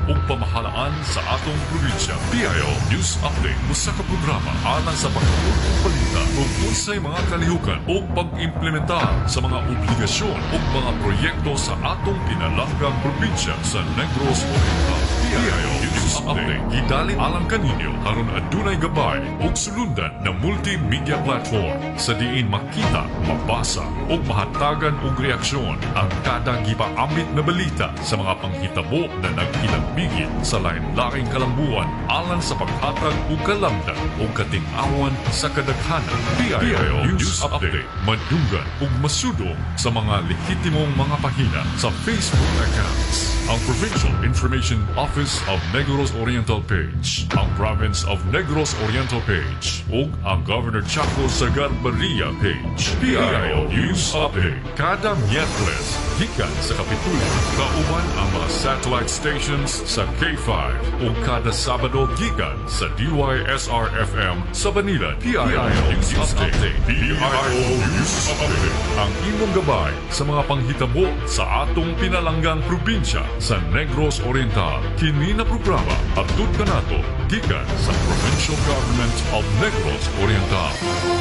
ug pamahalaan sa atong probinsya. PIO News Update usa ka programa alang sa pagtuon og balita ug unsay mga kalihukan ug pag-implementar sa mga obligasyon ug mga proyekto sa atong pinalanggang probinsya sa Negros Oriental. PIO News Update gidalit alang kaninyo aron adunay gabay ug sulundan na multimedia platform sa diin makita, mabasa ug mahatagan og reaksyon ang kada gipaamit na balita sa mga panghitabo na nagpinagbigit sa lain-laing kalambuan alang sa paghatag og kalamdan ug kating-awan sa kadaghanan. PIO News Update madunggan ug masudong sa mga lehitimong mga pahina sa Facebook accounts. Ang Provincial Information Office of Negros Oriental page, ang Province of Negros Oriental page, ug ang Governor Chaco Sagard-Barria page. PIO News Update kada Miyerkules gikan sa Kapitulo kauban ang mga satellite stations sa K5 ug kada Sabado gikan sa DYSR-FM sa Banila. PIO News Update. PIO News Update ang imong gabay sa mga panghitabo sa atong pinalanggang probinsya sa Negros Oriental. Kini na programa abtud kanato gikan sa Provincial Government of Negros Oriental.